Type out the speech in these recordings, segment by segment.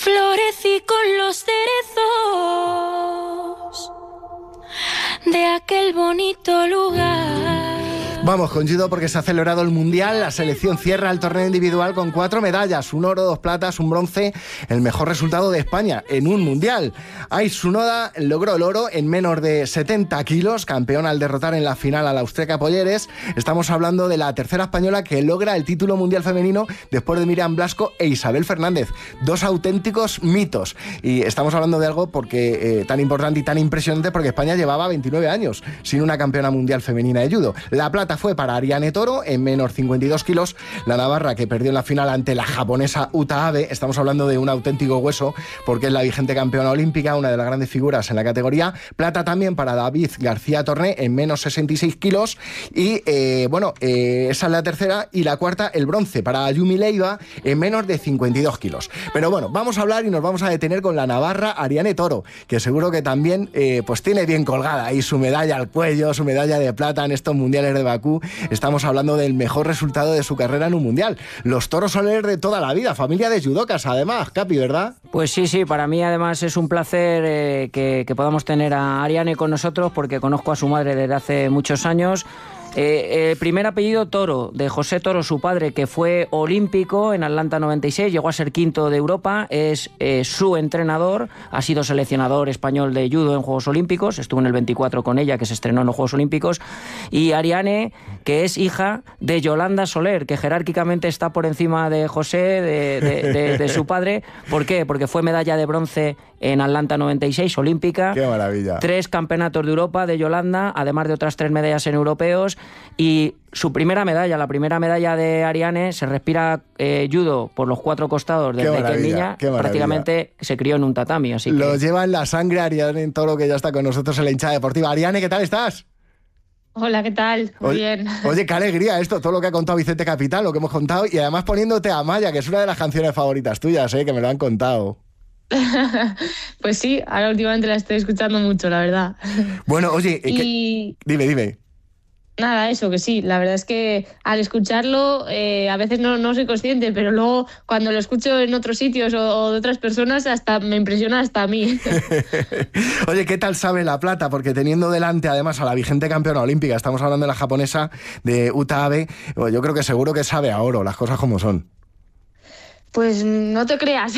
Florecí con los cerezos de aquel bonito lugar. Vamos con judo porque se ha celebrado el Mundial. La selección cierra el torneo individual con 4 medallas, 1 oro, 2 platas, 1 bronce, el mejor resultado de España en un Mundial. Ai Tsunoda logró el oro en menos de 70 kilos, campeón al derrotar en la final a la austríaca Polleres. Estamos hablando de la tercera española que logra el título mundial femenino después de Miriam Blasco e Isabel Fernández. 2 auténticos mitos. Y estamos hablando de algo porque tan importante y tan impresionante porque España llevaba 29 años sin una campeona mundial femenina de judo. La plata fue para Ariane Toro en menos 52 kilos, la navarra que perdió en la final ante la japonesa Uta Abe. Estamos hablando de un auténtico hueso porque es la vigente campeona olímpica, una de las grandes figuras en la categoría. Plata también para David García Torné en menos 66 kilos y esa es la tercera, y la cuarta el bronce para Yumi Leiva en menos de 52 kilos. Pero bueno, vamos a hablar y nos vamos a detener con la navarra Ariane Toro, que seguro que también pues tiene bien colgada ahí su medalla al cuello, su medalla de plata en estos mundiales de Bakú. Estamos hablando del mejor resultado de su carrera en un mundial. Los Toro Soler de toda la vida, familia de judocas además, Capi, ¿verdad? Pues sí, para mí además es un placer que podamos tener a Ariane con nosotros porque conozco a su madre desde hace muchos años. Primer apellido Toro, de José Toro, su padre, que fue olímpico en Atlanta 96, llegó a ser quinto de Europa, es su entrenador, ha sido seleccionador español de judo en Juegos Olímpicos, estuvo en el 24 con ella, que se estrenó en los Juegos Olímpicos, y Ariane, que es hija de Yolanda Soler, que jerárquicamente está por encima de José, de su padre. ¿Por qué? Porque fue medalla de bronce en Atlanta 96, olímpica. ¡Qué maravilla! 3 campeonatos de Europa de Yolanda, además de otras 3 medallas en europeos. Y su primera medalla, la primera medalla de Ariane, se respira judo por los 4 costados desde que niña prácticamente se crió en un tatami. Así lo que lleva en la sangre Ariane Toro, que ya está con nosotros en la hinchada deportiva. Ariane, ¿qué tal estás? Hola, ¿qué tal? Muy bien. Oye, qué alegría esto, todo lo que ha contado Vicente Capitán, lo que hemos contado, y además poniéndote a Maya, que es una de las canciones favoritas tuyas, que me lo han contado. Pues sí, ahora últimamente la estoy escuchando mucho, la verdad. Bueno, oye, dime. Nada, eso, que sí, la verdad es que al escucharlo a veces no soy consciente, pero luego cuando lo escucho en otros sitios o de otras personas hasta me impresiona hasta a mí. Oye, ¿qué tal sabe la plata? Porque teniendo delante además a la vigente campeona olímpica, estamos hablando de la japonesa de Uta Abe, yo creo que seguro que sabe a oro, las cosas como son. Pues no te creas.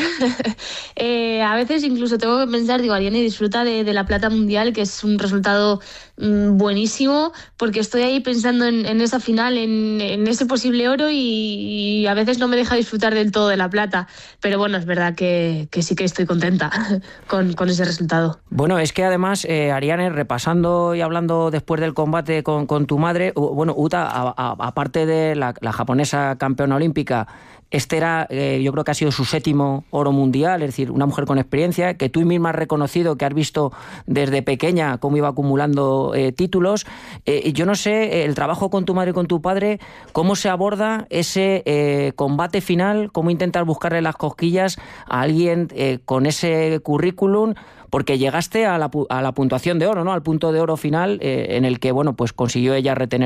A veces incluso tengo que pensar, Ariane disfruta de la plata mundial, que es un resultado buenísimo, porque estoy ahí pensando en esa final, en ese posible oro y a veces no me deja disfrutar del todo de la plata. Pero bueno, es verdad que sí que estoy contenta con ese resultado. Bueno, es que además, Ariane, repasando y hablando después del combate con tu madre, bueno, Uta, aparte de la japonesa campeona olímpica, este era, yo creo que ha sido su 7º oro mundial, es decir, una mujer con experiencia, que tú misma has reconocido, que has visto desde pequeña cómo iba acumulando títulos. Yo no sé, el trabajo con tu madre y con tu padre, cómo se aborda ese combate final, cómo intentar buscarle las cosquillas a alguien con ese currículum, porque llegaste a la puntuación de oro, ¿no? Al punto de oro final, en el que, bueno, pues consiguió ella retener